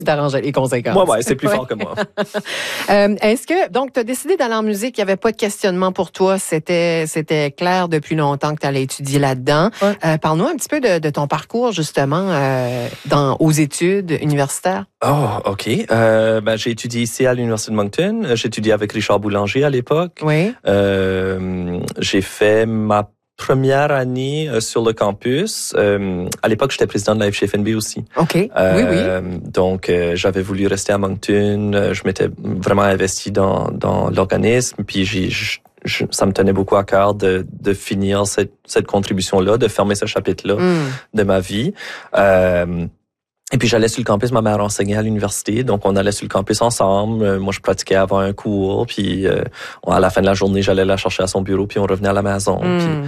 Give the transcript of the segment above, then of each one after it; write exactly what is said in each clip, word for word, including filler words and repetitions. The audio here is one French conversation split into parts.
Tu t'arranges les conséquences. Moi, ouais, c'est plus ouais. fort que moi. euh, est-ce que, donc, tu as décidé d'aller en musique, il n'y avait pas de questionnement pour toi, c'était, c'était clair depuis longtemps que tu allais étudier là-dedans. Ouais. Euh, parle-nous un petit peu de, de ton parcours, justement, euh, dans, aux études universitaires. Oh, OK. Euh, ben, j'ai étudié ici à l'Université de Moncton. J'ai étudié avec Richard Boulanger à l'époque. Oui. Euh, j'ai fait ma première année euh, sur le campus. Euh, à l'époque, j'étais président de la F G F N B aussi. OK. Euh, oui, oui. Donc, euh, j'avais voulu rester à Moncton. Je m'étais vraiment investi dans, dans l'organisme. Puis, j'ai, je, ça me tenait beaucoup à cœur de, de finir cette, cette contribution-là, de fermer ce chapitre-là mm. de ma vie. Euh, Et puis, j'allais sur le campus, ma mère enseignait à l'université, donc on allait sur le campus ensemble. Moi, je pratiquais avant un cours, puis euh, à la fin de la journée, j'allais la chercher à son bureau, puis on revenait à la maison. Mm. Puis,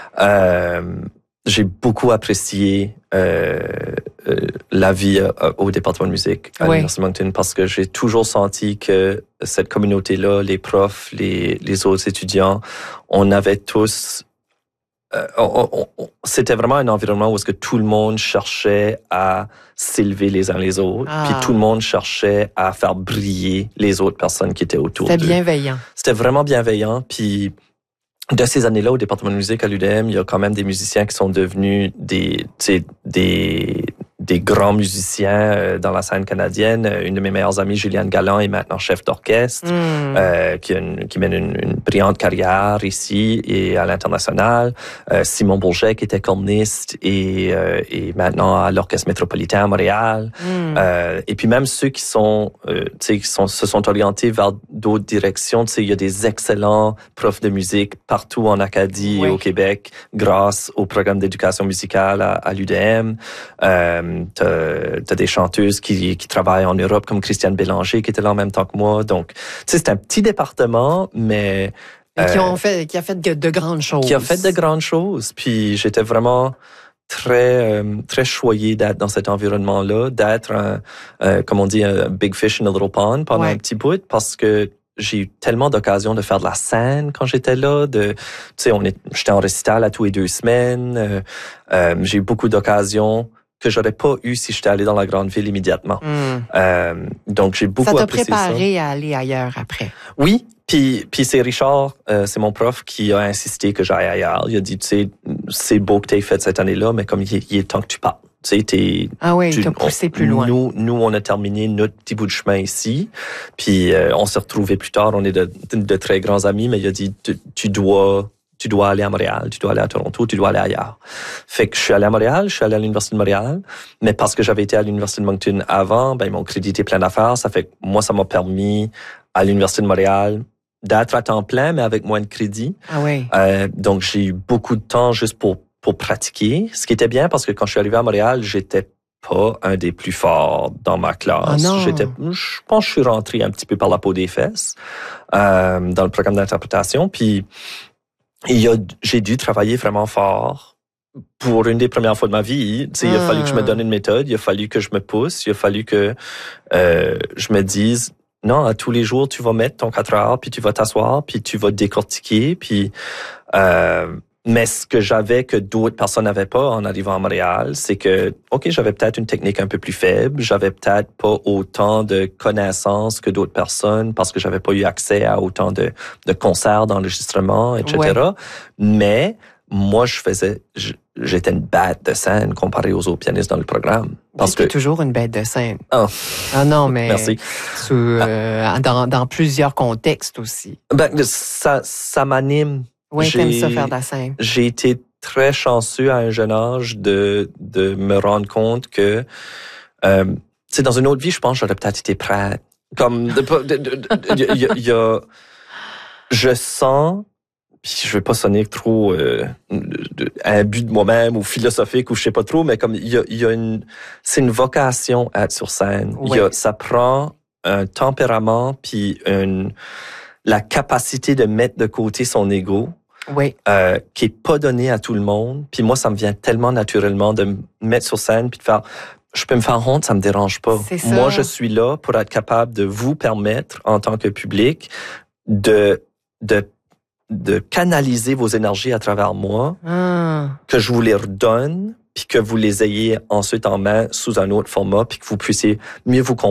euh, j'ai beaucoup apprécié euh, euh, la vie euh, au département de musique à oui. l'Université de Moncton parce que j'ai toujours senti que cette communauté-là, les profs, les, les autres étudiants, on avait tous... Euh, on, on, on, c'était vraiment un environnement où est-ce que tout le monde cherchait à s'élever les uns les autres, ah. puis tout le monde cherchait à faire briller les autres personnes qui étaient autour d'eux. C'était bienveillant. C'était vraiment bienveillant, puis de ces années-là, au département de musique à l'U D M, il y a quand même des musiciens qui sont devenus des, tu sais, des, des grands musiciens euh, dans la scène canadienne. Une de mes meilleures amies, Juliane Galland, est maintenant chef d'orchestre, mm. euh, qui, a une, qui mène une, une brillante carrière ici et à l'international. Euh, Simon Bourget, qui était corniste et, euh, et maintenant à l'Orchestre métropolitain à Montréal. Mm. Euh, et puis même ceux qui sont, euh, tu sais, qui sont, se sont orientés vers d'autres directions. Tu sais, il y a des excellents profs de musique partout en Acadie oui. et au Québec, grâce au programme d'éducation musicale à, à l'U D M. Euh, t'as, t'as des chanteuses qui, qui travaillent en Europe, comme Christiane Bélanger, qui était là en même temps que moi. Donc, tu sais, c'est un petit département, mais... Et qui, ont fait, qui a fait de, de grandes choses. Qui a fait de grandes choses. Puis j'étais vraiment très euh, très choyé d'être dans cet environnement-là, d'être, un, euh, comme on dit, un big fish in a little pond pendant ouais. un petit bout, parce que j'ai eu tellement d'occasions de faire de la scène quand j'étais là. De, tu sais, on est, j'étais en récital à tous les deux semaines. Euh, euh, j'ai eu beaucoup d'occasions que j'aurais pas eu si j'étais allé dans la grande ville immédiatement. Mm. Euh, donc j'ai beaucoup apprécié ça. Ça t'a préparé à aller ailleurs après. Oui, puis puis c'est Richard, euh, c'est mon prof qui a insisté que j'aille ailleurs. Il a dit, tu sais, c'est beau que t'aies fait cette année-là, mais comme il est, il est temps que tu partes. Tu sais, t'es, ah oui, tu t'as poussé plus loin. Nous, nous, on a terminé notre petit bout de chemin ici, puis euh, on s'est retrouvés plus tard. On est de, de, de très grands amis, mais il a dit, tu, tu dois, tu dois aller à Montréal, tu dois aller à Toronto, tu dois aller ailleurs. Fait que je suis allé à Montréal, je suis allé à l'Université de Montréal, mais parce que j'avais été à l'Université de Moncton avant, ben mon crédit était plein d'affaires. Ça fait que moi, ça m'a permis à l'Université de Montréal d'être à temps plein, mais avec moins de crédit. Ah oui. Euh, donc j'ai eu beaucoup de temps juste pour pour pratiquer, ce qui était bien parce que quand je suis arrivé à Montréal, j'étais pas un des plus forts dans ma classe. Oh non. J'étais, je pense que je suis rentré un petit peu par la peau des fesses euh, dans le programme d'interprétation. Puis il y a, j'ai dû travailler vraiment fort pour une des premières fois de ma vie. Tu sais, ah. Il a fallu que je me donne une méthode, il a fallu que je me pousse, il a fallu que euh, je me dise non, à tous les jours tu vas mettre ton quatre heures, puis tu vas t'asseoir, puis tu vas décortiquer, puis euh, mais ce que j'avais que d'autres personnes n'avaient pas en arrivant à Montréal, c'est que, OK, j'avais peut-être une technique un peu plus faible, j'avais peut-être pas autant de connaissances que d'autres personnes parce que j'avais pas eu accès à autant de, de concerts, d'enregistrements, et cetera. Ouais. Mais moi, je faisais, j'étais une bête de scène comparée aux autres pianistes dans le programme. Parce que toujours une bête de scène. Oh. Ah non, mais merci. Sous, euh, ah. dans, dans plusieurs contextes aussi. Ben, ça, ça m'anime. Oui, t'aimes ça faire de la scène. J'ai été très chanceux à un jeune âge de de me rendre compte que, euh, tu sais, dans une autre vie, je pense que j'aurais peut-être été prête. Comme, il y, y a, je sens, puis je vais pas sonner trop euh, imbu de moi-même ou philosophique ou je sais pas trop, mais comme il y a, il y a une, c'est une vocation à être sur scène. Oui. Il y a, ça prend un tempérament puis une la capacité de mettre de côté son ego. Oui. Euh, qui est pas donné à tout le monde. Puis moi, ça me vient tellement naturellement de me mettre sur scène puis de faire. Je peux me faire honte, ça me dérange pas. Moi, je suis là pour être capable de vous permettre, en tant que public, de de de canaliser vos énergies à travers moi, ah. que je vous les redonne, puis que vous les ayez ensuite en main sous un autre format, puis que vous puissiez mieux vous